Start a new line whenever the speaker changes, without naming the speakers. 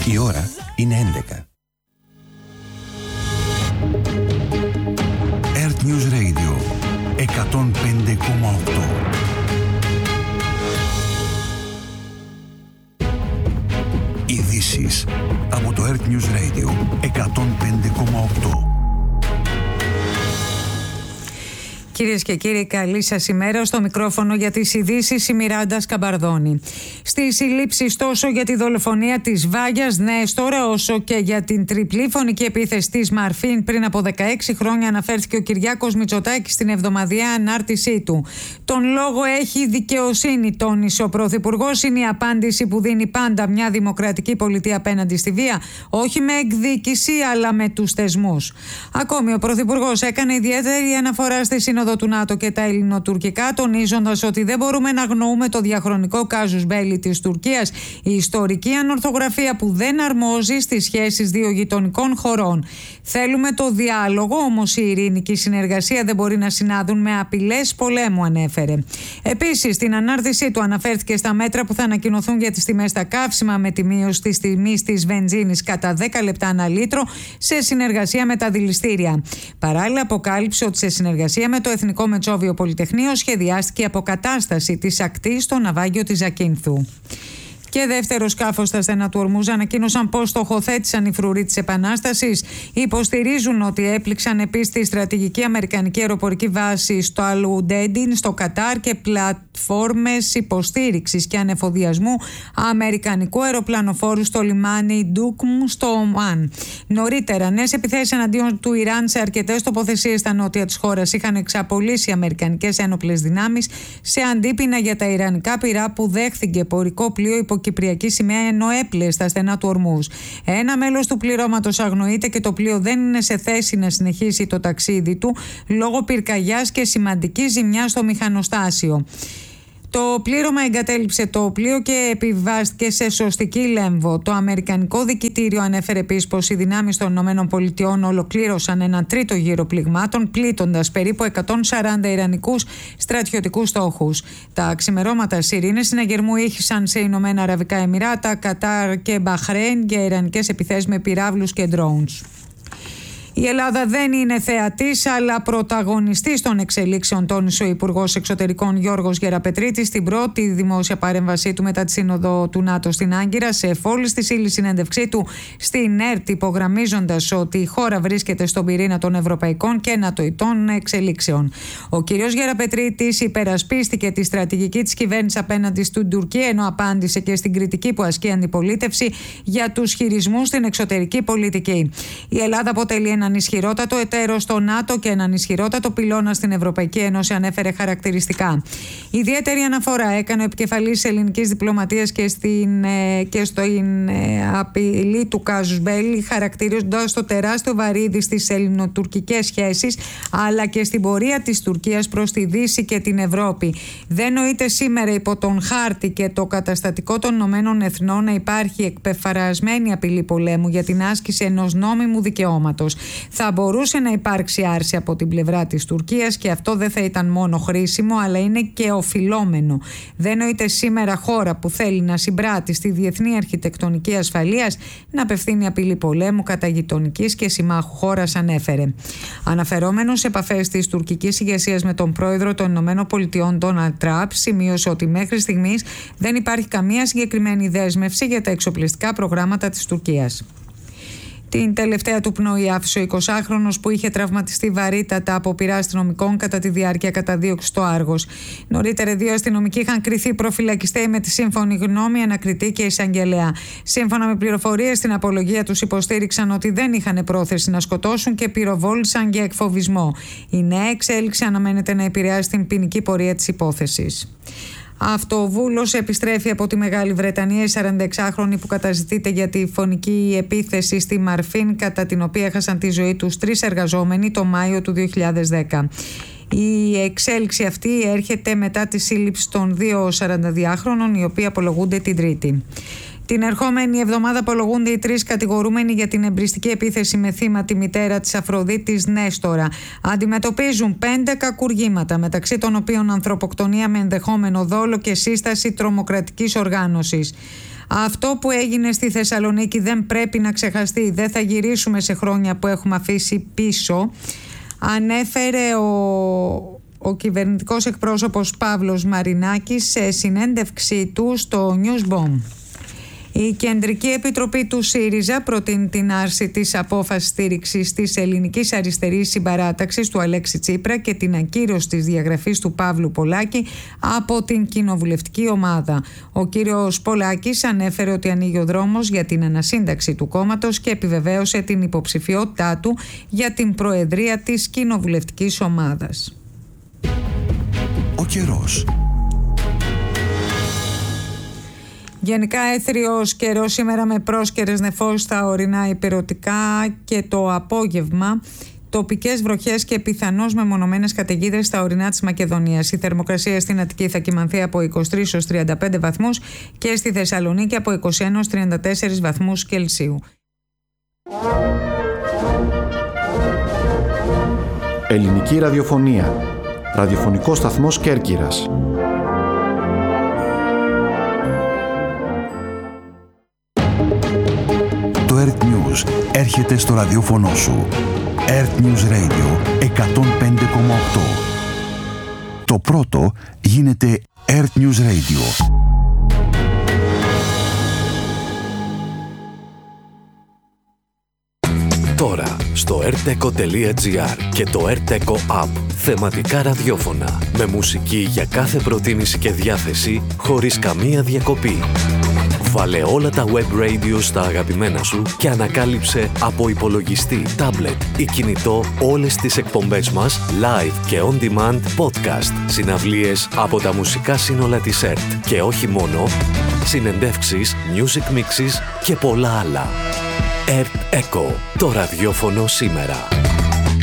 Η ώρα είναι 11. Earth News Radio 105,8. Ειδήσεις από το Earth News Radio 105,8.
Κυρίες και κύριοι, καλή σας ημέρα. Στο μικρόφωνο για τις ειδήσεις η Μιράντα Σκαμπαρδόνη. Στις συλλήψεις τόσο για τη δολοφονία της Βάγιας Νέστορα, όσο και για την τριπλή φωνική επίθεση της Μαρφίν πριν από 16 χρόνια, αναφέρθηκε ο Κυριάκος Μητσοτάκης στην εβδομαδιαία ανάρτησή του. Τον λόγο έχει η δικαιοσύνη, τόνισε ο Πρωθυπουργός. Είναι η απάντηση που δίνει πάντα μια δημοκρατική πολιτεία απέναντι στη βία, όχι με εκδίκηση, αλλά με τους θεσμούς. Ακόμη, ο Πρωθυπουργός έκανε ιδιαίτερη αναφορά στη Σύνοδο του ΝΑΤΟ και τα ελληνοτουρκικά, τονίζοντας ότι δεν μπορούμε να αγνοούμε το διαχρονικό κάζους μπέλι της Τουρκίας, η ιστορική ανορθογραφία που δεν αρμόζει στις σχέσεις δύο γειτονικών χωρών. Θέλουμε το διάλογο, όμως η ειρήνη και η συνεργασία δεν μπορεί να συνάδουν με απειλές πολέμου, ανέφερε. Επίσης, στην ανάρτησή του αναφέρθηκε στα μέτρα που θα ανακοινωθούν για τις τιμές στα καύσιμα, με τη μείωση της τιμής της βενζίνης κατά 10 λεπτά ανά λίτρο, σε συνεργασία με τα δηληστήρια. Παράλληλα, αποκάλυψε ότι σε συνεργασία με το Εθνικό Μετσόβιο Πολυτεχνείο σχεδιάστηκε η αποκατάσταση της ακτής στο ναυάγιο της Ζακίνθου. Και δεύτερο σκάφος στα στενά του Ορμούζ ανακοίνωσαν πως στοχοθέτησαν οι φρουροί της Επανάστασης. Υποστηρίζουν ότι έπληξαν επίσης τη στρατηγική αμερικανική αεροπορική βάση στο Αλουντέντιν στο Κατάρ και πλατφόρμες υποστήριξης και ανεφοδιασμού αμερικανικού αεροπλανοφόρου στο λιμάνι Ντούκμ στο Ομάν. Νωρίτερα, νέες επιθέσεις εναντίον του Ιράν σε αρκετές τοποθεσίες στα νότια της χώρας είχαν εξαπολύσει αμερικανικές ένοπλες δυνάμεις σε αντίπεινα για τα ιρανικά πυρά που δέχθηκε πορικό πλοίο υπό κυπριακή σημαία, ενώ έπλεε στα στενά του Ορμούζ. Ένα μέλος του πληρώματος αγνοείται και το πλοίο δεν είναι σε θέση να συνεχίσει το ταξίδι του λόγω πυρκαγιάς και σημαντικής ζημιάς στο μηχανοστάσιο. Το πλήρωμα εγκατέλειψε το πλοίο και επιβάστηκε σε σωστική Λέμβο. Το Αμερικανικό Δικητήριο ανέφερε επίσης πως οι δυνάμεις των ΗΠΑ ολοκλήρωσαν ένα τρίτο γύρο πληγμάτων, πλήττοντας περίπου 140 ιρανικούς στρατιωτικούς στόχους. Τα ξημερώματα σιρήνες συναγερμού ήχησαν σε Ηνωμένα Αραβικά Εμιράτα, Κατάρ και Μπαχρέιν για ιρανικές επιθέσεις με πυράβλους και drones. Η Ελλάδα δεν είναι θεατής αλλά πρωταγωνιστής των εξελίξεων, τόνισε ο Υπουργός Εξωτερικών Γιώργος Γεραπετρίτης στην πρώτη δημόσια παρέμβασή του μετά τη Σύνοδο του ΝΑΤΟ στην Άγκυρα, σε εφόλης της ύλης συνέντευξή του στην ΕΡΤ, υπογραμμίζοντας ότι η χώρα βρίσκεται στον πυρήνα των ευρωπαϊκών και νατοϊτών εξελίξεων. Ο κ. Γεραπετρίτης υπερασπίστηκε τη στρατηγική της κυβέρνησης απέναντι στην Τουρκία, ενώ απάντησε και στην κριτική που ασκεί η αντιπολίτευση για τους χειρισμούς στην εξωτερική πολιτική. Η Ελλάδα αποτελεί έναν ισχυρότατο εταίρο στο ΝΑΤΟ και έναν ισχυρότατο πυλώνα στην Ευρωπαϊκή Ένωση, ανέφερε χαρακτηριστικά. Ιδιαίτερη αναφορά έκανε ο επικεφαλής ελληνικής διπλωματίας και στην απειλή του κάζους μπέλι, χαρακτηρίζοντας το τεράστιο βαρύδι στις ελληνοτουρκικές σχέσεις, αλλά και στην πορεία της Τουρκίας προς τη Δύση και την Ευρώπη. Δεν νοείται σήμερα υπό τον χάρτη και το καταστατικό των Ηνωμένων Εθνών να υπάρχει εκπεφαρασμένη απειλή πολέμου για την άσκηση ενός νόμιμου δικαιώματος. Θα μπορούσε να υπάρξει άρση από την πλευρά της Τουρκίας και αυτό δεν θα ήταν μόνο χρήσιμο, αλλά είναι και οφειλόμενο. Δεν νοείται σήμερα χώρα που θέλει να συμπράττει στη διεθνή αρχιτεκτονική ασφαλείας να απευθύνει απειλή πολέμου κατά γειτονικής και συμμάχου χώρας, ανέφερε. Αναφερόμενος σε επαφές της τουρκικής ηγεσίας με τον πρόεδρο των ΗΠΑ, Ντόναλντ Τραμπ, σημείωσε ότι μέχρι στιγμής δεν υπάρχει καμία συγκεκριμένη δέσμευση για τα εξοπλιστικά προγράμματα της Τουρκίας. Την τελευταία του πνοή άφησε ο 20χρονος που είχε τραυματιστεί βαρύτατα από πειρά αστυνομικών κατά τη διάρκεια καταδίωξης στο Άργος. Νωρίτερα, 2 αστυνομικοί είχαν κριθεί προφυλακιστέοι με τη σύμφωνη γνώμη, ανακριτή και εισαγγελέα. Σύμφωνα με πληροφορίες, στην απολογία τους υποστήριξαν ότι δεν είχαν πρόθεση να σκοτώσουν και πυροβόλησαν για εκφοβισμό. Η νέα εξέλιξη αναμένεται να επηρεάσει την ποινική πορεία της υπόθεσης. Αυτοβούλος επιστρέφει από τη Μεγάλη Βρετανία η 46χρονη που καταζητείται για τη φωνική επίθεση στη Μαρφίν, κατά την οποία έχασαν τη ζωή τους 3 εργαζόμενοι το Μάιο του 2010. Η εξέλιξη αυτή έρχεται μετά τη σύλληψη των 2 42χρονων, οι οποίοι απολογούνται την Τρίτη. Την ερχόμενη εβδομάδα απολογούνται οι 3 κατηγορούμενοι για την εμπριστική επίθεση με θύμα τη μητέρα της Αφροδίτης Νέστορα. Αντιμετωπίζουν 5 κακουργήματα, μεταξύ των οποίων ανθρωποκτονία με ενδεχόμενο δόλο και σύσταση τρομοκρατικής οργάνωσης. Αυτό που έγινε στη Θεσσαλονίκη δεν πρέπει να ξεχαστεί. Δεν θα γυρίσουμε σε χρόνια που έχουμε αφήσει πίσω. Ανέφερε ο κυβερνητικός εκπρόσωπος Παύλος Μαρινάκης σε συνέντευξή του στο Newsbomb. Η Κεντρική Επιτροπή του ΣΥΡΙΖΑ προτείνει την άρση της απόφασης στήριξης της ελληνικής αριστερής συμπαράταξης του Αλέξη Τσίπρα και την ακύρωση της διαγραφής του Παύλου Πολάκη από την κοινοβουλευτική ομάδα. Ο κύριος Πολάκης ανέφερε ότι ανοίγει ο δρόμος για την ανασύνταξη του κόμματος και επιβεβαίωσε την υποψηφιότητά του για την προεδρία της κοινοβουλευτικής ομάδας.
Ο καιρός.
Γενικά έθριος καιρός σήμερα με πρόσκαιρες νεφώσεις στα ορεινά υπηρετικά και το απόγευμα τοπικές βροχές και πιθανώς μεμονωμένες καταιγίδες στα ορεινά της Μακεδονίας. Η θερμοκρασία στην Αττική θα κυμανθεί από 23 έως 35 βαθμούς και στη Θεσσαλονίκη από 21 έως 34 βαθμούς Κελσίου.
Ελληνική ραδιοφωνία. Ραδιοφωνικός σταθμός Κέρκυρας.
Το Earth News έρχεται στο ραδιόφωνο σου. Earth News Radio 105,8. Το πρώτο γίνεται Earth News Radio.
Τώρα στο rteco.gr και το rteco app θεματικά ραδιόφωνα με μουσική για κάθε προτίμηση και διάθεση χωρίς καμία διακοπή. Βάλε όλα τα web radio στα αγαπημένα σου και ανακάλυψε από υπολογιστή, τάμπλετ ή κινητό όλες τις εκπομπές μας live και on demand podcast, συναυλίες από τα μουσικά σύνολα της ΕΡΤ και όχι μόνο, συνεντεύξεις, music mixes και πολλά άλλα. Earth Echo, το ραδιόφωνο σήμερα.